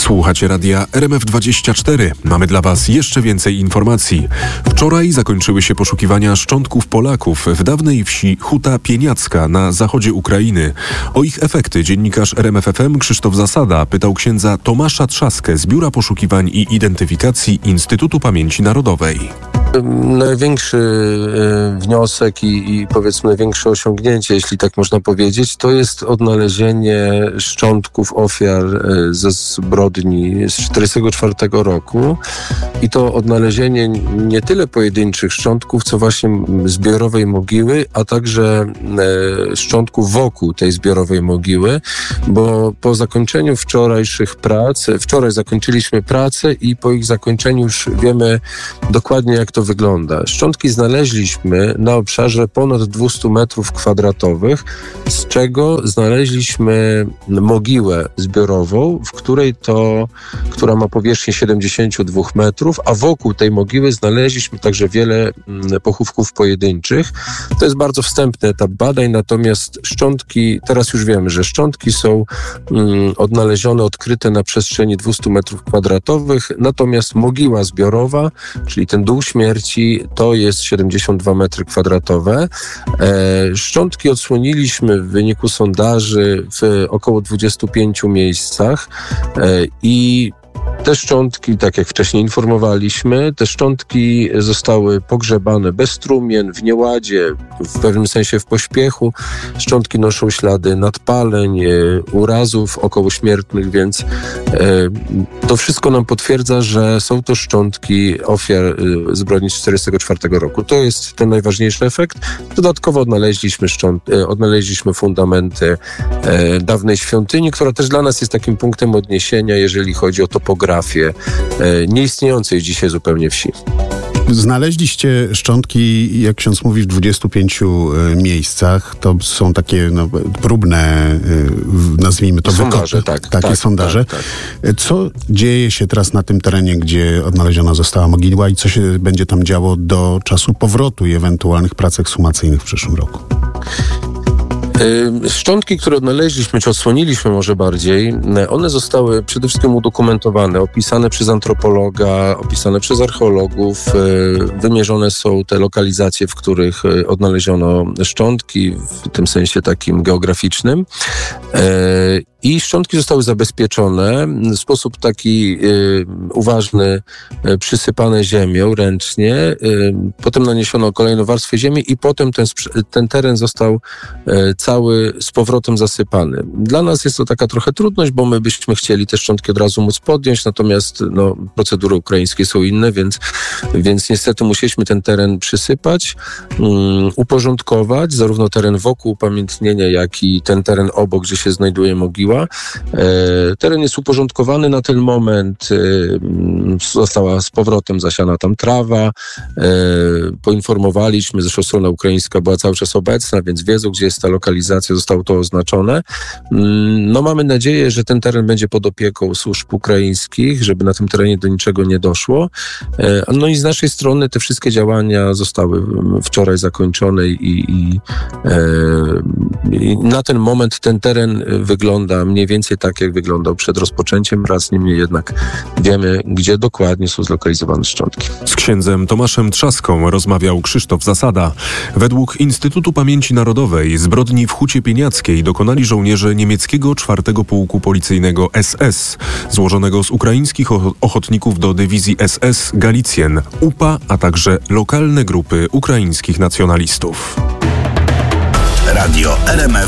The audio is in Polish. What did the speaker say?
Słuchacie radia RMF24. Mamy dla Was jeszcze więcej informacji. Wczoraj zakończyły się poszukiwania szczątków Polaków w dawnej wsi Huta Pieniacka na zachodzie Ukrainy. O ich efekty dziennikarz RMF FM Krzysztof Zasada pytał księdza Tomasza Trzaskę z Biura Poszukiwań i Identyfikacji Instytutu Pamięci Narodowej. Największy wniosek i powiedzmy największe osiągnięcie, jeśli tak można powiedzieć, to jest odnalezienie szczątków ofiar ze zbrodni z 1944 roku i to odnalezienie nie tyle pojedynczych szczątków, co właśnie zbiorowej mogiły, a także szczątków wokół tej zbiorowej mogiły, bo po zakończeniu wczorajszych prac, wczoraj zakończyliśmy pracę i po ich zakończeniu już wiemy dokładnie, jak to wygląda. Szczątki znaleźliśmy na obszarze ponad 200 metrów kwadratowych, z czego znaleźliśmy mogiłę zbiorową, która ma powierzchnię 72 metrów, a wokół tej mogiły znaleźliśmy także wiele pochówków pojedynczych. To jest bardzo wstępny etap badań, natomiast szczątki, teraz już wiemy, że szczątki są odnalezione, odkryte na przestrzeni 200 metrów kwadratowych, natomiast mogiła zbiorowa, czyli ten dół śmierci, to jest 72 metry kwadratowe. Szczątki odsłoniliśmy w wyniku sondaży w około 25 miejscach i te szczątki, tak jak wcześniej informowaliśmy, te szczątki zostały pogrzebane bez trumien, w nieładzie, w pewnym sensie w pośpiechu. Szczątki noszą ślady nadpaleń, urazów okołośmiertnych, więc to wszystko nam potwierdza, że są to szczątki ofiar zbrodni z 1944 roku. To jest ten najważniejszy efekt. Dodatkowo odnaleźliśmy fundamenty dawnej świątyni, która też dla nas jest takim punktem odniesienia, jeżeli chodzi o topografię nieistniejącej dzisiaj zupełnie wsi. Znaleźliście szczątki, jak ksiądz mówi, w 25 miejscach. To są takie próbne, nazwijmy to, sondaże, takie sondaże. Tak. Co dzieje się teraz na tym terenie, gdzie odnaleziona została mogiła i co się będzie tam działo do czasu powrotu i ewentualnych prac ekshumacyjnych w przyszłym roku? Szczątki, które odnaleźliśmy, czy odsłoniliśmy może bardziej, one zostały przede wszystkim udokumentowane, opisane przez antropologa, opisane przez archeologów, wymierzone są te lokalizacje, w których odnaleziono szczątki, w tym sensie takim geograficznym. I szczątki zostały zabezpieczone w sposób taki uważny, przysypane ziemią ręcznie, potem naniesiono kolejną warstwę ziemi i potem ten teren został cały z powrotem zasypany. Dla nas jest to taka trochę trudność, bo my byśmy chcieli te szczątki od razu móc podjąć, natomiast procedury ukraińskie są inne, więc niestety musieliśmy ten teren przysypać, uporządkować, zarówno teren wokół upamiętnienia, jak i ten teren obok, gdzie się znajduje mogiła. Teren jest uporządkowany na ten moment, została z powrotem zasiana tam trawa, poinformowaliśmy, zresztą strona ukraińska była cały czas obecna, więc wiedzą, gdzie jest ta lokalizacja, zostało to oznaczone. Mamy nadzieję, że ten teren będzie pod opieką służb ukraińskich, żeby na tym terenie do niczego nie doszło. I z naszej strony te wszystkie działania zostały wczoraj zakończone i na ten moment ten teren wygląda mniej więcej tak, jak wyglądał przed rozpoczęciem prac, niemniej jednak wiemy, gdzie dokładnie są zlokalizowane szczątki. Z księdzem Tomaszem Trzaską rozmawiał Krzysztof Zasada. Według Instytutu Pamięci Narodowej zbrodni w Hucie Pieniackiej dokonali żołnierze niemieckiego 4. Pułku Policyjnego SS, złożonego z ukraińskich ochotników do dywizji SS Galicjen, UPA, a także lokalne grupy ukraińskich nacjonalistów. Radio RMF